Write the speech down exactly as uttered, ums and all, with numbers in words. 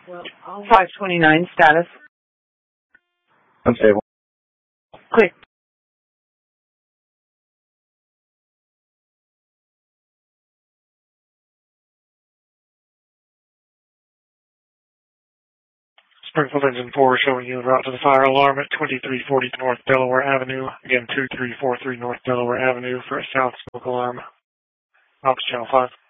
five twenty-nine status. Unstable. Quick. Springfield Engine four showing you en route to the fire alarm at twenty-three forty North Delaware Avenue. Again, two three four three North Delaware Avenue for a south smoke alarm. Ops Channel five.